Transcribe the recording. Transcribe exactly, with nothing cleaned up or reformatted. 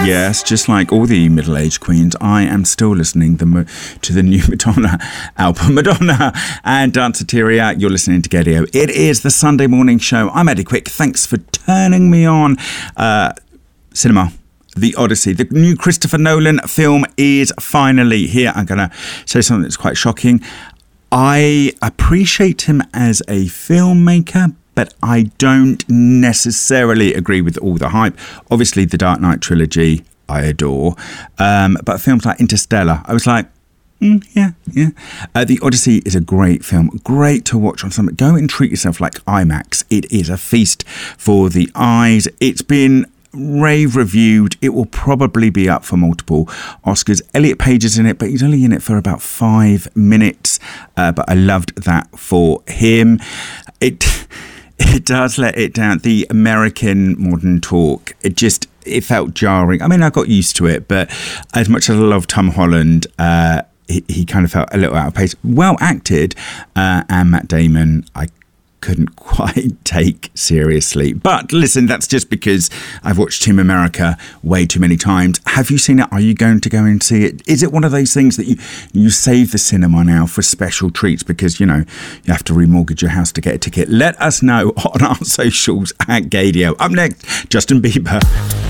Yes, just like all the middle-aged queens, I am still listening the, to the new Madonna album, Madonna and Danceteria. You're listening to Gaydio. It is the Sunday morning show. I'm Eddie Quick. Thanks for turning me on. Uh, cinema. The Odyssey, the new Christopher Nolan film is finally here. I'm going to say something that's quite shocking. I appreciate him as a filmmaker, but I don't necessarily agree with all the hype. Obviously, the Dark Knight trilogy, I adore. Um, but films like Interstellar, I was like, mm, yeah, yeah. Uh, the Odyssey is a great film, great to watch on something. Go and treat yourself like IMAX. It is a feast for the eyes. It's been rave reviewed. It will probably be up for multiple Oscars. Elliot Page is in it, but he's only in it for about five minutes. Uh, but I loved that for him. It it does let it down. The American modern talk, it just it felt jarring. I mean, I got used to it, but as much as I love Tom Holland, uh, he, he kind of felt a little out of pace. Well acted, uh, and Matt Damon, I couldn't quite take seriously. But listen, that's just because I've watched Team America way too many times. Have you seen it? Are you going to go and see it? Is it one of those things that you you save the cinema now for special treats because, you know, you have to remortgage your house to get a ticket? Let us know on our socials at Gaydio. Up next, Justin Bieber.